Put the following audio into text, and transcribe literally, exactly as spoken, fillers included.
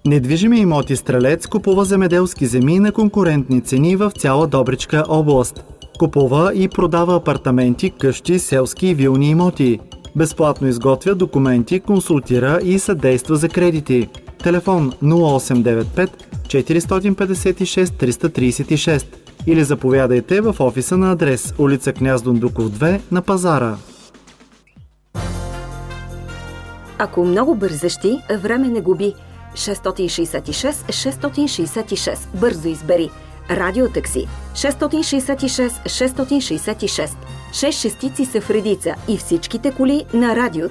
Недвижими имоти Стрелец купува земеделски земи на конкурентни цени в цяла Добричка област. Купува и продава апартаменти, къщи, селски и вилни имоти. Безплатно изготвя документи, консултира и съдейства за кредити. Телефон нула осем девет пет четири пет шест три три шест или заповядайте в офиса на адрес улица Княз Дондуков две на Пазара. Ако много бързащи, време не губи. шест шест шест шест шест шест. Бързо избери. Радиотакси. шест шест шест шест шест шест. Шест шестици са в редица и всичките коли на радио